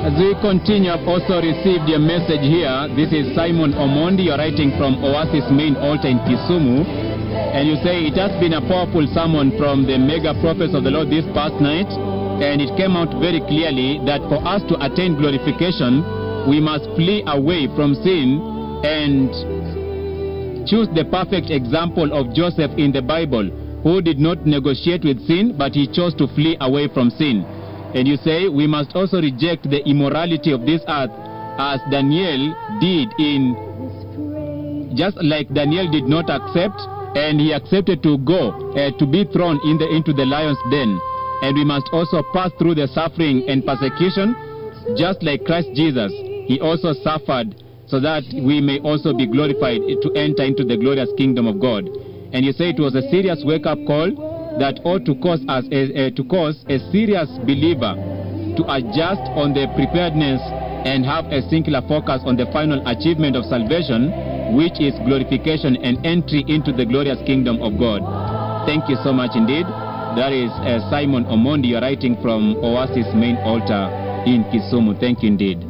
As we continue, I've also received a message here. This is Simon Omondi. You're writing from Oasis Main Altar in Kisumu. And you say it has been a powerful sermon from the mega prophets of the Lord this past night. And it came out very clearly that for us to attain glorification, we must flee away from sin and choose the perfect example of Joseph in the Bible, who did not negotiate with sin, but he chose to flee away from sin. And you say we must also reject the immorality of this earth, as Daniel did just like Daniel did not accept, and he accepted to go to be thrown into the lion's den. And we must also pass through the suffering and persecution, just like Christ Jesus. He also suffered so that we may also be glorified to enter into the glorious kingdom of God. And you say it was a serious wake-up call that ought to cause a serious believer to adjust on the preparedness and have a singular focus on the final achievement of salvation, which is glorification and entry into the glorious kingdom of God. Thank you so much indeed. That is Simon Omondi. You're writing from Oasis Main Altar in Kisumu. Thank you indeed.